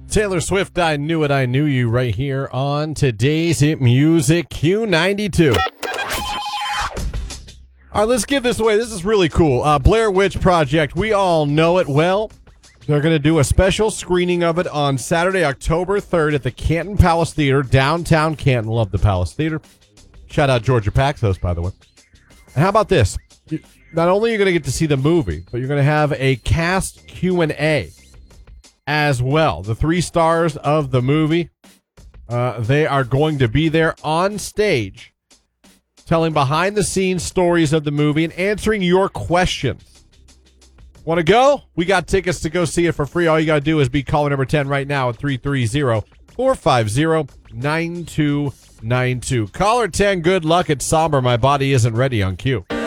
Taylor Swift, I Knew It, I Knew You, right here on today's Hit Music Q92. All right, let's give this away. This is really cool. Blair Witch Project, we all know it well. They're going to do a special screening of it on Saturday, October 3rd at the Canton Palace Theater, downtown Canton. Love the Palace Theater. Shout out Georgia Paxos, by the way. And how about this? Not only are you going to get to see the movie, but you're going to have a cast Q&A as well. The 3 stars of the movie, they are going to be there on stage telling behind-the-scenes stories of the movie and answering your questions. Want to go? We got tickets to go see it for free. All you got to do is be caller number 10 right now at 330-450-9292. Caller 10, good luck. It's somber. My body isn't ready on cue.